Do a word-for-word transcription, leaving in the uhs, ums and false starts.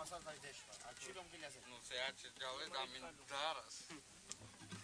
Asta dai deșpa. Acilo îmi gâlează. Nu se ia ce geale, dar min daras.